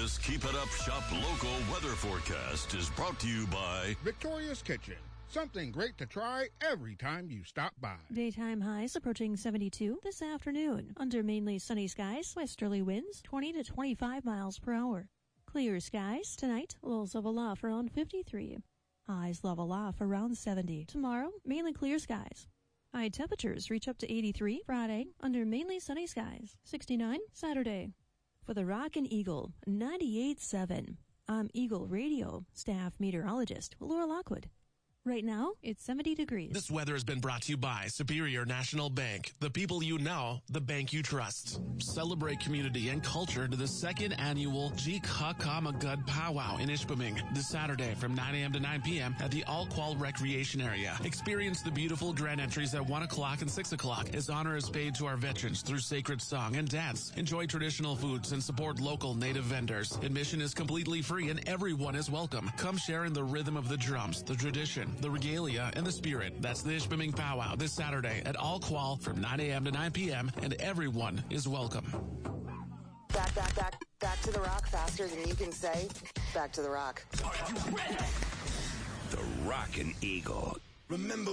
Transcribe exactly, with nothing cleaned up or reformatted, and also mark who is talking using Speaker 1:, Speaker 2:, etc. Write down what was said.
Speaker 1: This Keep It Up Shop local weather forecast is brought to you by
Speaker 2: Victoria's Kitchen. Something great to try every time you stop by.
Speaker 3: Daytime highs approaching seventy-two this afternoon. Under mainly sunny skies, westerly winds twenty to twenty-five miles per hour. Clear skies tonight, lows level off around fifty-three. Highs level off around seventy. Tomorrow, mainly clear skies. High temperatures reach up to eighty-three Friday under mainly sunny skies. sixty-nine Saturday. For the Rock and Eagle, ninety-eight point seven. I'm Eagle Radio staff meteorologist Laura Lockwood. Right now, it's seventy degrees.
Speaker 4: This weather has been brought to you by Superior National Bank. The people you know, the bank you trust. Celebrate community and culture to the second annual Jeek Hakamagud Powwow in Ishpeming this Saturday from nine a.m. to nine p.m. at the Alqual Recreation Area. Experience the beautiful grand entries at one o'clock and six o'clock as honor is paid to our veterans through sacred song and dance. Enjoy traditional foods and support local native vendors. Admission is completely free and everyone is welcome. Come share in the rhythm of the drums, the tradition, the regalia, and the spirit. That's the Ishpeming Powwow this Saturday at Alqual from nine a.m. to nine p.m. and everyone is welcome.
Speaker 5: Back, back, back, back to the rock faster than you can say. Back to the rock.
Speaker 6: Are you ready? The Rockin' Eagle. Remember